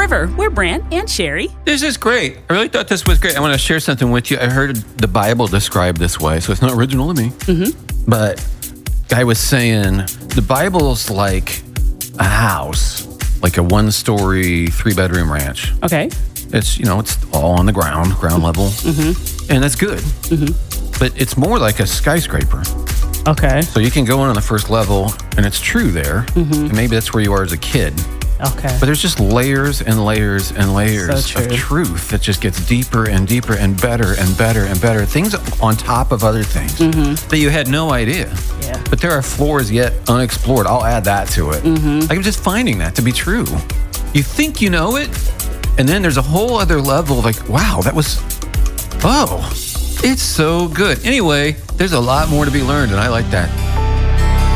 River. We're Brant and Sherry. This is great. I really thought this was great. I want to share something with you. I heard the Bible described this way, so it's not original to me. Mm-hmm. But I was saying the Bible's like a house, like a one-story, 3-bedroom ranch. Okay. It's, it's all on the ground level. Mm-hmm. And that's good. Mm-hmm. But it's more like a skyscraper. Okay. So you can go in on the first level, and it's true there. Mm-hmm. And maybe that's where you are as a kid. Okay. But there's just layers and layers and layers of truth that just gets deeper and deeper and better and better and better. Things on top of other things that you had no idea. Yeah. But there are floors yet unexplored. I'll add that to it. Like I'm just finding that to be true. You think you know it, and then there's a whole other level of like, wow, it's so good. Anyway, there's a lot more to be learned, and I like that.